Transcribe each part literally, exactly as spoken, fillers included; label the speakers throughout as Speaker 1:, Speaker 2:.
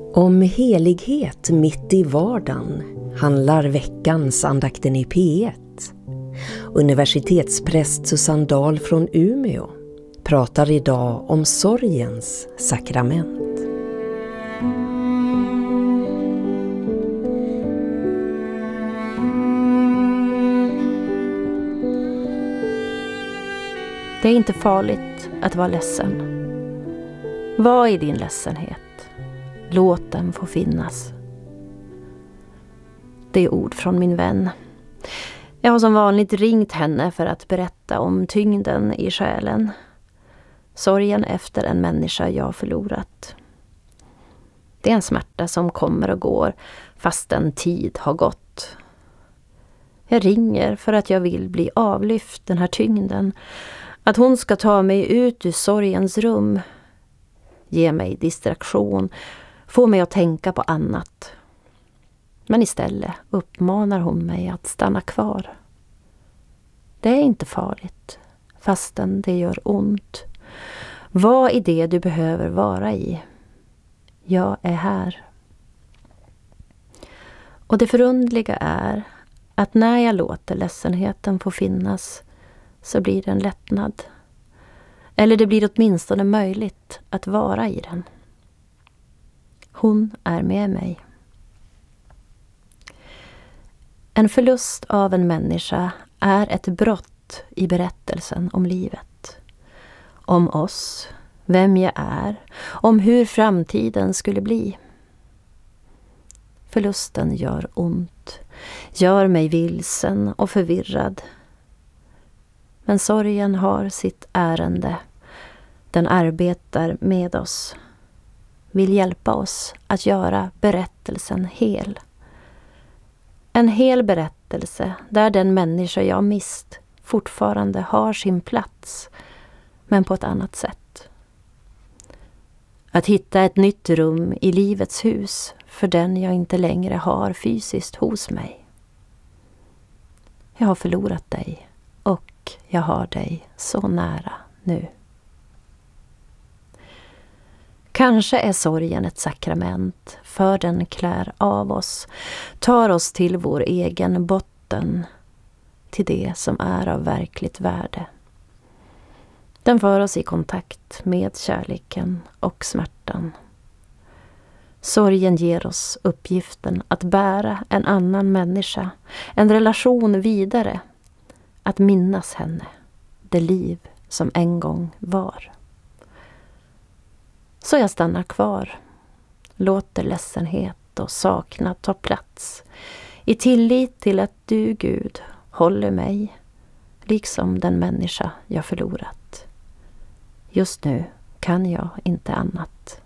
Speaker 1: Om helighet mitt i vardagen handlar veckans andakten i P ett. Universitetspräst Susanne Dahl från Umeå pratar idag om sorgens sakrament.
Speaker 2: Det är inte farligt att vara ledsen. Var i din ledsenhet. Låt den få finnas. Det är ord från min vän. Jag har som vanligt ringt henne för att berätta om tyngden i själen. Sorgen efter en människa jag förlorat. Det är en smärta som kommer och går fast en tid har gått. Jag ringer för att jag vill bli avlyft den här tyngden. Att hon ska ta mig ut ur sorgens rum. Ge mig distraktion. Få mig att tänka på annat. Men istället uppmanar hon mig att stanna kvar. Det är inte farligt, fastän det gör ont. Vad är det du behöver vara i? Jag är här. Och det förundliga är att när jag låter ledsenheten få finnas så blir det en lättnad. Eller det blir åtminstone möjligt att vara i den. Hon är med mig. En förlust av en människa är ett brott i berättelsen om livet. Om oss, vem jag är, om hur framtiden skulle bli. Förlusten gör ont, gör mig vilsen och förvirrad. Men sorgen har sitt ärende. Den arbetar med oss. Vill hjälpa oss att göra berättelsen hel. En hel berättelse där den människa jag mist fortfarande har sin plats, men på ett annat sätt. Att hitta ett nytt rum i livets hus för den jag inte längre har fysiskt hos mig. Jag har förlorat dig och jag har dig så nära nu. Kanske är sorgen ett sakrament, för den klär av oss, tar oss till vår egen botten, till det som är av verkligt värde. Den för oss i kontakt med kärleken och smärtan. Sorgen ger oss uppgiften att bära en annan människa, en relation vidare, att minnas henne, det liv som en gång var. Så jag stannar kvar, låter ledsenhet och saknad ta plats, i tillit till att du, Gud, håller mig, liksom den människa jag förlorat. Just nu kan jag inte annat.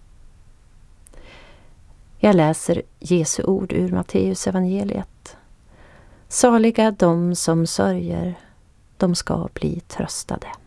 Speaker 2: Jag läser Jesu ord ur Matteus evangeliet. Saliga de som sörjer, de ska bli tröstade.